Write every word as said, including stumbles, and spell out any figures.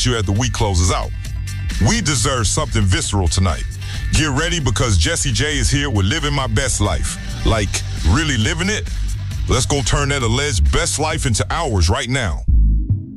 at you as the week closes out. We deserve something visceral tonight. Get ready because Jessie J is here with Living My Best Life. Like, really living it? Let's go turn that alleged best life into ours right now.